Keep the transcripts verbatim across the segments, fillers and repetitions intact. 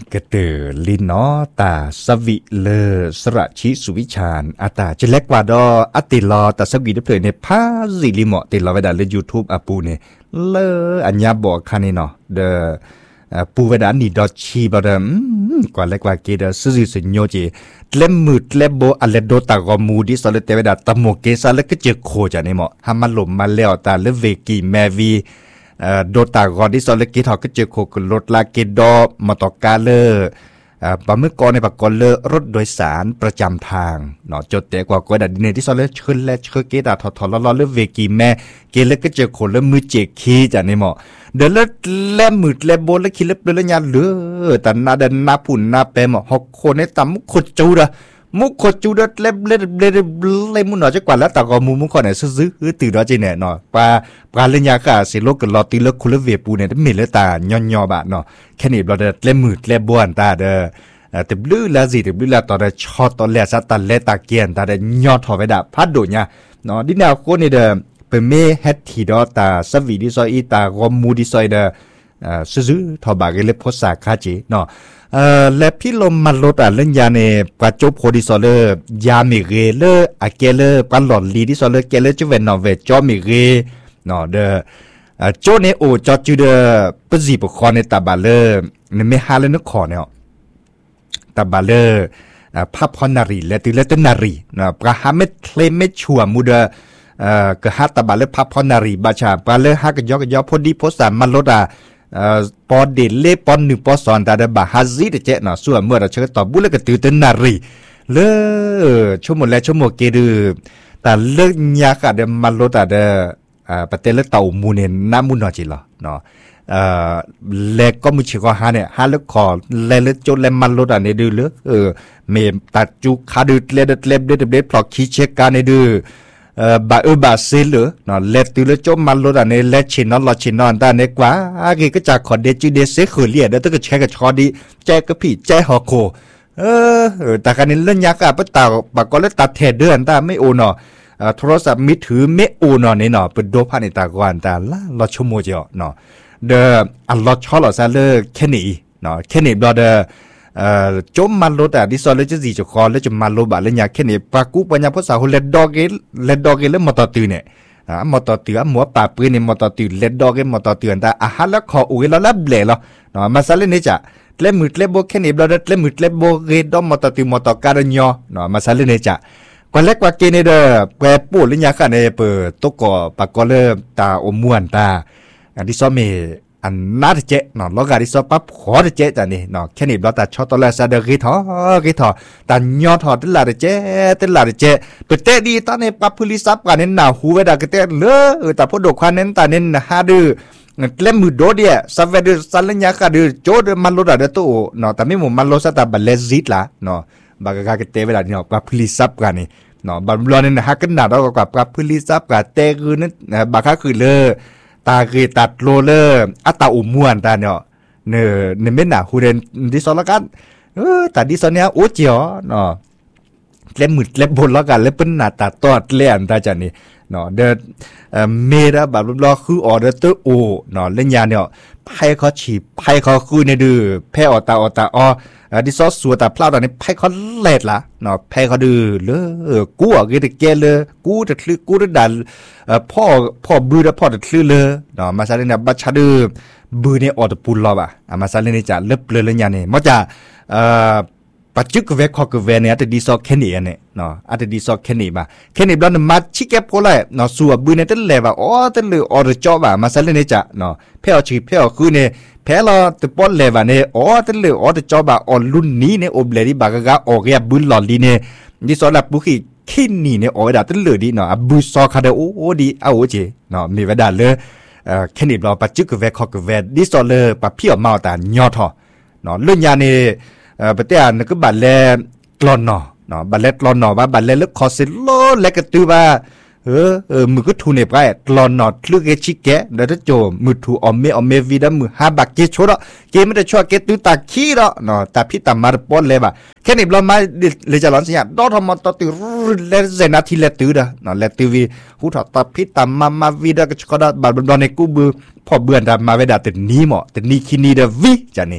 กระเตอลินเนาะตาสวิเลอสระชิสุวิชาญอาตาจะเล็กกว่าดออติลอตาสวิเดเพลในพาซิลิมอติลอเวดาเลยูทูบอาปูเนี่ยเลออัญญาบอกคันนี่เนาะเดอปูเวดานี่ดอชีบดมกว่าเล็กกว่าเกเดซื้อสิโยจีเล่มมืดเล่มโบอัลเลโดตากอมูดิสอเลเตเวดาตะโมเกซาเลก็เจอโคจานี่หมอฮามาลมมาแล้วตาเลเวกีแมวีโดตากอดิสอเลกิทอก็เจอโคกรถลาเกดอมอตอกาเลอปะเมื่อก่อนในปะก่อนเลอรถโดยสารประจำทางเนาะจดแต่กว่ากว่าดันเนที่ซอเลเชิญและเชิญเกดาทอทอล้อเลเวกีแม่เกเลก็เจอโคเลมือเจคีจานี่หมอเดินเล่เล่มืดเล่โบเล่คิดเล่เดินยาเลือแต่นาเดินนาปุ่นนาเปมหกคนในตามุขจูดะมุขจูดะเล่เล่เล่เล่มุนหน่อยจะกว่าแล้วแต่ก็มุมุขเนี่ยซื้อๆตื่นแล้วจีเนี่ยเนาะปลาปลาเล่นยาค่ะสิโลกันรอตีเลิกคุณเลิกเวียปูเนี่ยมีเลือตาย่อนย่อบะเนาะแค่นี้เราเดินเล่มืดเล่บ้วนตาเด้อแต่บลื้อแล้วสิแต่บลื้อแล้วตอนเดินชอตอนแรกสัตว์เล่ตาเกียนตาเดินย่อถอดไปด่าพัดโดนเนี่ยเนาะดิแนวโคนี่เดิมเป็นเมเฮดทีดอตาสวีดิซอยตากอมูดิซอยเดอซื้อทอบากเล็บโพสาคาจีเนาะเอ่อและพี่ลมมันลดอ่ะเล่นยาในปัจจุบันดิซอเลยามิเกเลอะเกเลปันหลอดลีดิซอเลเกเลจูเวนนอเวจอมิเกเนาะเดอโจเนโอจอจูเดปจีปคอในตาบาเลในเมฮาเลนคอเนี่ยตาบาเลภาพพนารีและติเลตนารีนะปราฮาเมเคลเมชัวมูเดเอ่อก็ฮัตตาบาเลพับพอนารีบาชาบาเลฮักยอกยอพอดีโพสามันลดอ่ะเอ่อปอเดเลปอนหนึ่งปอสอนตาเดบาฮาซิดเจเนาะส่วนเมื่อเราเชิญต่อบุเลก็ตื่นเต้นนารีเลอชั่วโมงแล้วชั่วโมงเกดือแต่เลิกยากอะเดมันลดอ่ะเดอ่าปะเตเลเต่ามูเนน้ำมูนอจิละเนาะเอ่อเล็กก็มือเชื่อก็หาเนี่ยหาเล็กคอเล็กโจเล็มันลดอ่ะในดื้อเลยเออเมตัดจุขาดื้อเล็ดเล็บเด็ดเด็ดพลอกขี้เช็คกันในดื้อเอ่อบาเออบาซิลเนาะเล็ดตือเลยจมมันลดอ่ะในเล็ดชินนอลชินนอนตาในกว่าอากีก็จากขอเดจิเดเซขือเลียดแล้วต้องก็แชร์กับชอดีแจกกับพี่แจกหอโคเออแต่การนี้เล่นยากอ่ะปะตาปากก็เล่นตัดเทเดือนตาไม่โอเนาะโทรศัพท์มือถือไม่โอเนาะนี่เนาะเป็นโดพานิตากวนตาละรอชั่วโมงเดียวเนาะเดออัลลอชอลอซาเลแค่นี้เนาะแค่นี้บลอเดอเอ่อจมมันโลดอ่ะดิซอลเลจะสิจะคอแล้วจะมันโลบะแล้วเนี่ยแค่นี้ปากูปัญญาภาษาฮูเลดดอกเกเลดดอกเกแล้วมอตอตือเนี่ยอ่ามอตอตือหมัวปาปืนเนี่ยมอตอตือเลดดอกเกมอตอตือแต่อาหารแล้วขออุ้ยแล้วรับเล่แล้วเนาะมาซาเลนี่จ้ะเล่มืดเล่โบแค่นี้บลอเดเล่มืดเล่โบเกดอมมอตอตือมอตอการญอเนาะมาซาเลนี่จ้ะกว่าเล็กกว่าเกเนเดอแปรปูลิ้นยาค่ะในเปิดตกอปากก็เริ่มตาอมม่วนตาอันที่ซ้อมเมอันน่าจะเจ๊เนาะแล้วการที่ซ้อมปั๊บขอจะเจ๊จ้ะนี่เนาะแค่นี้เราแต่ชอบตอนแรกซาเดอร์กีทอกีทอแต่ยอดทอตลาดเจ๊ตลาดเจ๊เปิดเตะดีตอนนี้ปั๊บพลิซับกันเน้นหนาหูเวดากเตะเลอแต่พอดกควันเน้นตาเน้นฮาดื้อเล่มมือโดเดียซาเวดซันลิ้นยาค่ะดื้อโจดมันโลดอะเดตัวเนาะแต่ไม่หมุนมันโลซาตาบัลเลซิตละเนาะบางการเตะเวลาเนี่ยปั๊บพลิซับกันนี่เนาะบางรอนเนี่ยฮักกันหนาเรากับปั๊บพลิซับกับเตะคือนั่นบางครั้งคือเลอตาคือตัดโรเลอร์อัตตาอุม่วนตาเนาะเนอเนเมน่ะฮูเรนดิซอลกันเออแต่ดิซอเนี่ยโอเจียวเนาะเล็บมืดเล็บบนแล้วกันเล็บเป็นหน้าตาตอดเล่นตาจันนี่เนาะเดอเมระแบบรอคือออเดอร์เตอร์โอเนาะเล่นยาเนี่ยไพ่เขาฉีบไพ่เขาคือในดื้อแพ้ออตาออตาออดิซอสัวตาพลาดตอนนี้ไพ่เขาเล็ดละเนาะไพ่เขาดื้อเลยกูอ่ะก็จะแกเลยกูจะคลื่นกูจะดันเอ่อพ่อพ่อบือแล้วพ่อจะคลื่นเลยเนาะมาซาเลเนี่ยบัชชาดื้อบือเนี่ยออดปูนรอบอ่ะมาซาเลเนี่ยจะเล็บเลยเล่นยาเนี่ยมันจะเอ่อปัจจุบันเวคอกเวเนี่ยอาจจะดีซอกแค่นี้เนี่ยเนาะอาจจะดีซอกแค่นี้มาแค่นี้เราเนี่ยมาชิคแกพอเลยเนาะสัวบือเนี่ยตั้งเลยว่าอ๋อตั้งเลยออดจอบอ่ะมาซาเลเนี่ยจะเนาะเพ่อชีเพ่อคือเนี่ยแพ้เราตัวป้อนเลวเนี่ยอ๋อตั้งเลยอ๋อจะจอบอ่ะอ๋อรุ่นนี้เนี่ยอบเลยที่บางกะออกเนี่ยบุญหล่อดีเนี่ยดิซอลับบุคีขินนี่เนี่ยอ๋อได้ตั้งเลยดีเนาะบุซอคาเดโอ้โอ้ดีเอาโอเจเนาะมีเวลาเลยเอ่อแค่นี้เราปัจจุบันเวคอกเวดิซอเลยปะพี่ออกมาแต่ยอดทอเนาะเรื่องยาเนี่ยเอ่อประเทศอันก็บัตรเล่กลอนเนาะเนาะบัตรเล่กลอนเนาะว่าบัตรเล่เลิกคอสิโลเล็กกระตือว่าเออเออมือก็ทูเนี่ยไปกลอนเนาะลึกเอชิแกเดี๋ยวถ้าโจมือทูออมเมออมเมวีดมือฮาบักเกชดเกไม่ได้ช่วยเกตุตาขี้เนาะเนาะแต่พี่ตามมาป้อนเลยบ่ะแค่นี้เรามาเลยจะร้อนสัญญาดอทมตตือเลเซนาทีเลตือเด้อเนาะเลตือวีหูถอดตาพี่ตามมามาวีดก็ก็ได้บัตรบอลในกูบือพอเบื่อดามาเวดาแต่นี้หมอแต่นี้คินีเดวิจานี่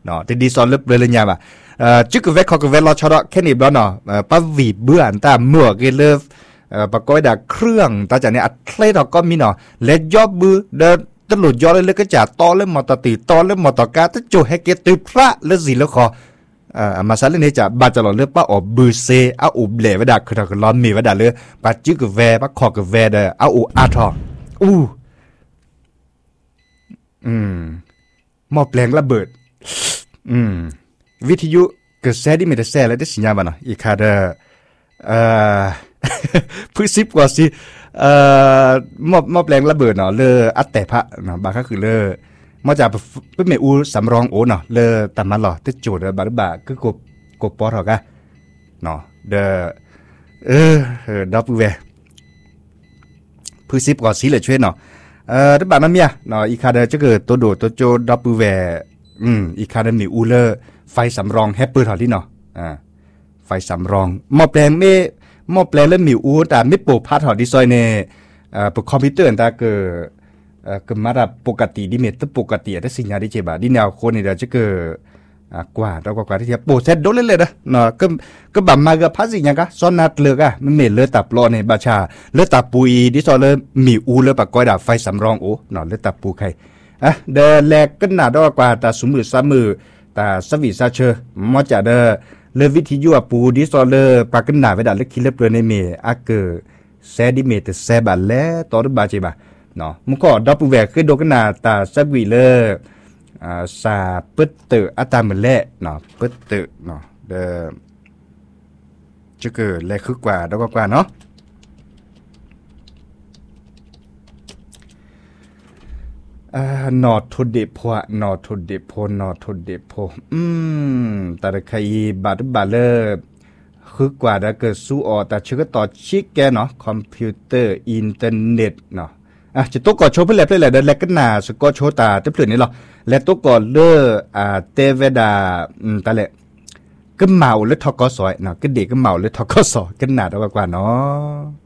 เนาะแต่ดีซอนเล็บเลยเลยเนี่ยว่ะเอ่อจึกกเวคอกเวรอชอดแค่นี้บ่เนาะเอ่อปะวีเบื่ออันตาเมื่อเกเลฟเอ่อปะก้อยดาเครื่องตาจากเนี่ยอัดเคลดก็มีเนาะและยอบบือเดินตลุดยอเลยเลยก็จ่าตอเล่มมอตตีตอเล่มมอตกาตะโจให้เกตือพระแล้วสิแล้วคอเอ่อมาซาเลเนี่ยจะบาดจะหล่อเลือป้าออกบือเซเอาอุบเหลวดาคือถ้าคือล้อมมีวดาเลยปะจึกเวปะคอกเวเด้อเอาอุอาทออู้อืมหม้อแปลงระเบิดอืมวิทยุก็แซ่ดิไม่ได้แซ่แล้วได้สัญญาณบ่เนาะอีกคาเดอเอ่อพื้นซิบกว่าสิเอ่อหม้อหม้อแปลงระเบิดเนาะเลออัดแต่พระเนาะบางก็คือเลอมาจากเปิ้นแม่อูสำรองโอเนาะเลอตามมันหรอตึโจดบาดบาคือกบกบปอทอกะเนาะเดอเออเออดับเวพื้นซิบกว่าสิเลยช่วยเนาะเอ่อดับบามันเมียเนาะอีคาเดอจะเกิดตัวโดตัวโจดับเวอืมอีคาเดมีอูเลอไฟสำรองแฮปเปอร์ถอดที่เนาะอ่าไฟสำรองหม้อแปลงไม่หม้อแปลงแล้วมีอูแต่ไม่ปลูกพัดถอดที่ซอยในเอ่อคอมพิวเตอร์แต่เกิดเอ่อก็มาแบบปกติดิเมตปกติแต่สิ่งอย่างที่เจ็บดิแนวคนนี่เดี๋ยวจะเกิดอ่ากว่าเรากว่าที่จะปลูกเสร็จโดนเลยเลยนะเนาะก็ก็แบบมากับพัดสิ่งอย่างก็ซ้อนนัดเลือกอ่ะมันเหม็นเลือดตับรอในบาชาเลือดตับปุยที่ซอยเลยมีอูเลือดปากก้อยดับไฟสำรองโอ้เนาะเลือดตับปูใครอ่ะเดอแลกกันหนาดอกว่าแต่สมือสามมือแต่สวิซาเชอมอจะเดอเลวิทยุปูดิซอเลปากันหนาเวดาเล็กคิเลเปรในเมอาเกอแซดิเมตแซบาแลตอรบาจิบาเนาะมุก็ดับปูแวกคือโดกันหนาตาสวิเลอ่าซาเปิดเตออัตาเมเลเนาะเปิดเตอเนาะเดอจะเกิดแลคือกว่าดอกกว่าเนาะอ่านอทุเดพอนอทุเดพอนอทุเดพอืมแต่ใครบาดบาเลอร์คือกว่าได้เกิดสู้ออแต่ชื่อก็ต่อชิกแกเนาะคอมพิวเตอร์อินเทอร์เน็ตเนาะอ่ะจะตัวก่อนโชว์เพื่อนแหละเพื่อนแหละเดินแลกกันหนาสกอโชว์ตาเต็มเปลือกนี่หรอและตัวก่อนเลออ่าเตเวดาอืมแต่แหละก็เมาหรือทอกอสอยเนาะก็เด็กก็เมาหรือทอกอสอกันหนาดกว่าเนาะ